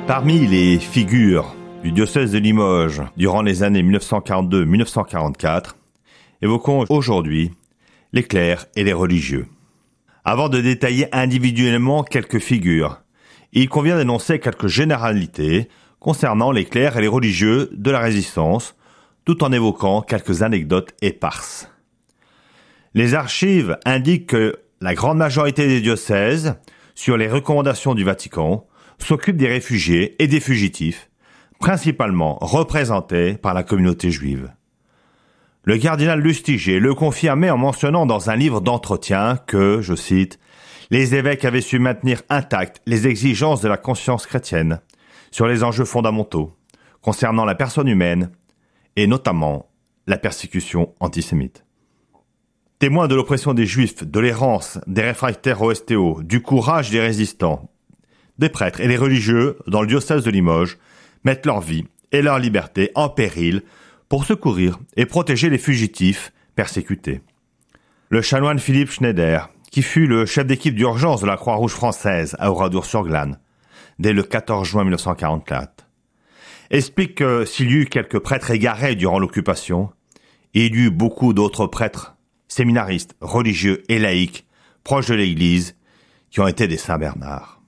Parmi les figures du diocèse de Limoges durant les années 1942-1944, évoquons aujourd'hui les clercs et les religieux. Avant de détailler individuellement quelques figures, il convient d'énoncer quelques généralités concernant les clercs et les religieux de la Résistance, tout en évoquant quelques anecdotes éparses. Les archives indiquent que la grande majorité des diocèses, sur les recommandations du Vatican, s'occupent des réfugiés et des fugitifs, principalement représentés par la communauté juive. Le cardinal Lustiger le confirmait en mentionnant dans un livre d'entretien que, je cite, « les évêques avaient su maintenir intactes les exigences de la conscience chrétienne sur les enjeux fondamentaux concernant la personne humaine et notamment la persécution antisémite. » Témoins de l'oppression des Juifs, de l'errance des réfractaires au STO, du courage des résistants, des prêtres et des religieux dans le diocèse de Limoges mettent leur vie et leur liberté en péril pour secourir et protéger les fugitifs persécutés. Le chanoine Philippe Schneider, qui fut le chef d'équipe d'urgence de la Croix-Rouge française à Oradour-sur-Glane, dès le 14 juin 1944, explique que s'il y eut quelques prêtres égarés durant l'occupation, il y eut beaucoup d'autres prêtres, séminaristes, religieux et laïcs, proches de l'Église, qui ont été des Saint-Bernard.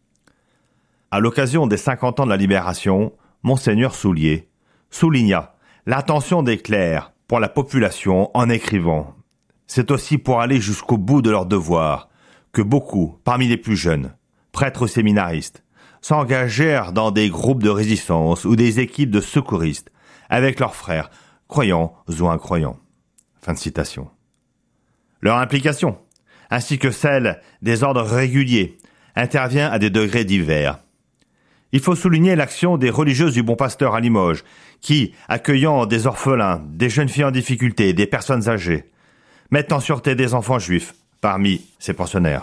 À l'occasion des 50 ans de la Libération, Monseigneur Soulier souligna l'attention des clercs pour la population en écrivant « C'est aussi pour aller jusqu'au bout de leurs devoirs que beaucoup, parmi les plus jeunes, prêtres ou séminaristes, s'engagèrent dans des groupes de résistance ou des équipes de secouristes avec leurs frères, croyants ou incroyants. » Fin de citation. Leur implication, ainsi que celle des ordres réguliers, intervient à des degrés divers. Il faut souligner l'action des religieuses du Bon Pasteur à Limoges, qui, accueillant des orphelins, des jeunes filles en difficulté, des personnes âgées, mettent en sûreté des enfants juifs parmi ces pensionnaires.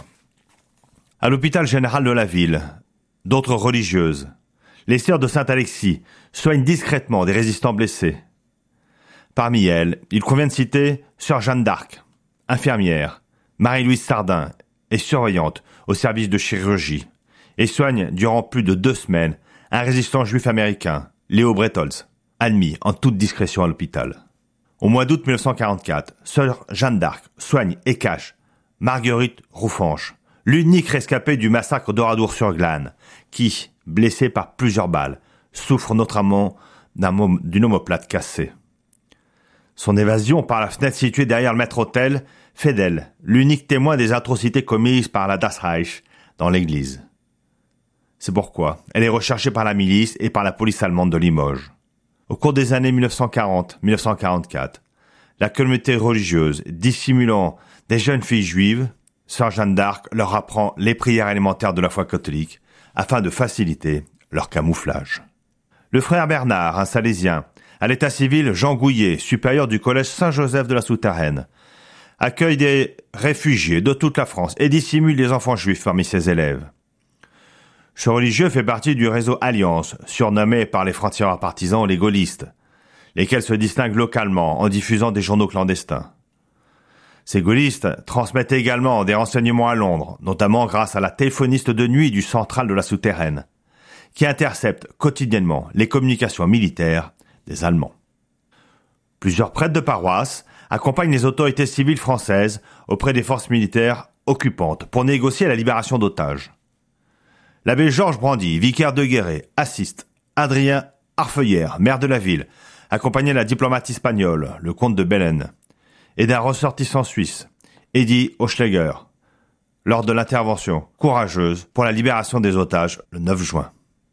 À l'hôpital général de la ville, d'autres religieuses, les sœurs de Saint-Alexis, soignent discrètement des résistants blessés. Parmi elles, il convient de citer Sœur Jeanne d'Arc, infirmière, Marie-Louise Sardin est surveillante au service de chirurgie et soigne durant plus de 2 semaines un résistant juif américain, Léo Bretholz, admis en toute discrétion à l'hôpital. Au mois d'août 1944, Sœur Jeanne d'Arc soigne et cache Marguerite Roufanche, l'unique rescapée du massacre d'Oradour-sur-Glane, qui, blessée par plusieurs balles, souffre notamment d'une omoplate cassée. Son évasion par la fenêtre située derrière le maître-autel fait d'elle l'unique témoin des atrocités commises par la Das Reich dans l'église. C'est pourquoi elle est recherchée par la milice et par la police allemande de Limoges. Au cours des années 1940-1944, la communauté religieuse, dissimulant des jeunes filles juives, Sœur Jeanne d'Arc leur apprend les prières élémentaires de la foi catholique afin de faciliter leur camouflage. Le frère Bernard, un salésien, à l'état civil Jean Gouillet, supérieur du collège Saint-Joseph de la Souterraine, accueille des réfugiés de toute la France et dissimule les enfants juifs parmi ses élèves. Ce religieux fait partie du réseau Alliance, surnommé par les francs-tireurs partisans les gaullistes, lesquels se distinguent localement en diffusant des journaux clandestins. Ces gaullistes transmettent également des renseignements à Londres, notamment grâce à la téléphoniste de nuit du central de la Souterraine, qui intercepte quotidiennement les communications militaires des Allemands. Plusieurs prêtres de paroisse accompagnent les autorités civiles françaises auprès des forces militaires occupantes pour négocier la libération d'otages. L'abbé Georges Brandy, vicaire de Guéret, assiste Adrien Arfeuillère, maire de la ville, accompagné de la diplomate espagnole, le comte de Belen, et d'un ressortissant suisse, Eddie Hochschläger, lors de l'intervention courageuse pour la libération des otages le 9 juin.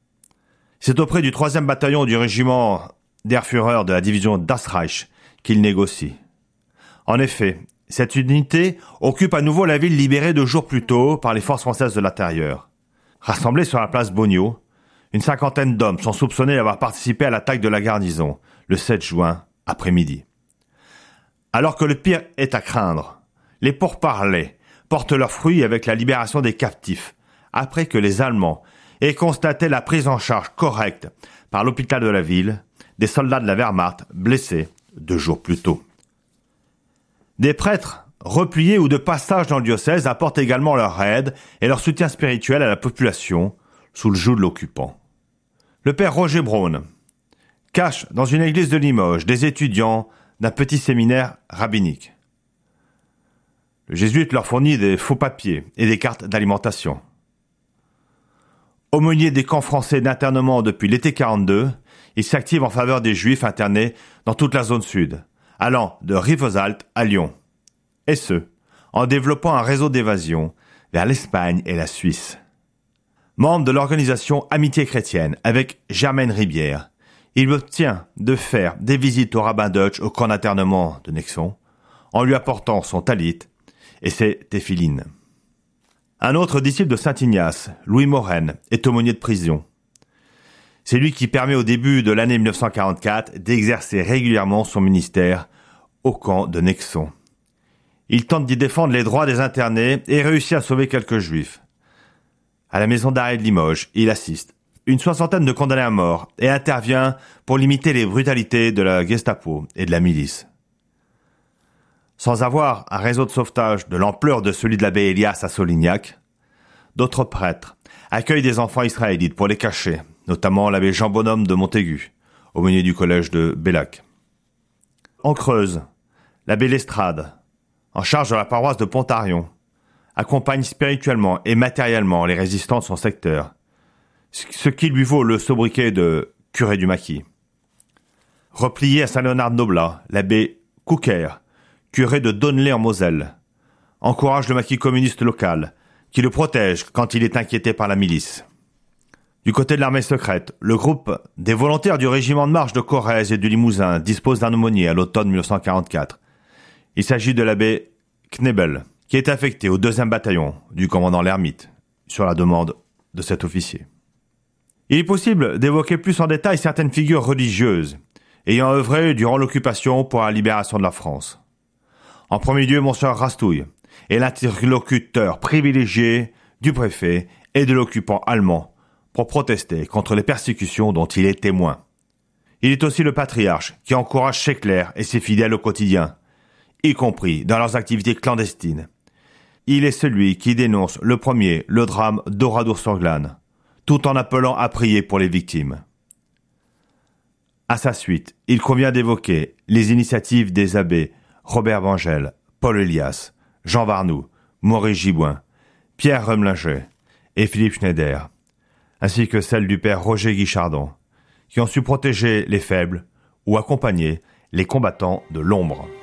C'est auprès du 3e bataillon du régiment der Führer de la division Das Reich qu'il négocie. En effet, cette unité occupe à nouveau la ville libérée 2 jours plus tôt par les forces françaises de l'intérieur. Rassemblés sur la place Bogno, une 50aine d'hommes sont soupçonnés d'avoir participé à l'attaque de la garnison le 7 juin après-midi. Alors que le pire est à craindre, les pourparlers portent leurs fruits avec la libération des captifs, après que les Allemands aient constaté la prise en charge correcte par l'hôpital de la ville des soldats de la Wehrmacht blessés 2 jours plus tôt. Des prêtres repliés ou de passage dans le diocèse apportent également leur aide et leur soutien spirituel à la population sous le joug de l'occupant. Le père Roger Braun cache dans une église de Limoges des étudiants d'un petit séminaire rabbinique. Le jésuite leur fournit des faux papiers et des cartes d'alimentation. Aumônier des camps français d'internement depuis l'été 42, il s'active en faveur des Juifs internés dans toute la zone sud, allant de Rivesaltes à Lyon. Et ce, en développant un réseau d'évasion vers l'Espagne et la Suisse. Membre de l'organisation Amitié chrétienne avec Germaine Ribière, il obtient de faire des visites au rabbin Deutsch au camp d'internement de Nexon, en lui apportant son talit et ses téphilines. Un autre disciple de Saint Ignace, Louis Morenne, est aumônier de prison. C'est lui qui permet au début de l'année 1944 d'exercer régulièrement son ministère au camp de Nexon. Il tente d'y défendre les droits des internés et réussit à sauver quelques juifs. À la maison d'arrêt de Limoges, il assiste une soixantaine de condamnés à mort et intervient pour limiter les brutalités de la Gestapo et de la milice. Sans avoir un réseau de sauvetage de l'ampleur de celui de l'abbé Elias à Solignac, d'autres prêtres accueillent des enfants israélites pour les cacher, notamment l'abbé Jean Bonhomme de Montaigu, aumônier du collège de Bellac. En Creuse, l'abbé Lestrade, en charge de la paroisse de Pontarion, accompagne spirituellement et matériellement les résistants de son secteur, ce qui lui vaut le sobriquet de curé du maquis. Replié à Saint-Léonard-de-Noblat, l'abbé Couquer, curé de Donnelly en Moselle, encourage le maquis communiste local, qui le protège quand il est inquiété par la milice. Du côté de l'armée secrète, le groupe des volontaires du régiment de marche de Corrèze et du Limousin dispose d'un aumônier à l'automne 1944. Il s'agit de l'abbé Knebel, qui est affecté au 2e bataillon du commandant Lermite, sur la demande de cet officier. Il est possible d'évoquer plus en détail certaines figures religieuses ayant œuvré durant l'occupation pour la libération de la France. En premier lieu, Monseigneur Rastouille est l'interlocuteur privilégié du préfet et de l'occupant allemand pour protester contre les persécutions dont il est témoin. Il est aussi le patriarche qui encourage ses clercs et ses fidèles au quotidien, y compris dans leurs activités clandestines. Il est celui qui dénonce le premier le drame d'Oradour-sur-Glane, tout en appelant à prier pour les victimes. À sa suite, il convient d'évoquer les initiatives des abbés Robert Vangel, Paul Elias, Jean Varnoux, Maurice Giboin, Pierre Remlinger et Philippe Schneider, ainsi que celles du père Roger Guichardon, qui ont su protéger les faibles ou accompagner les combattants de l'ombre.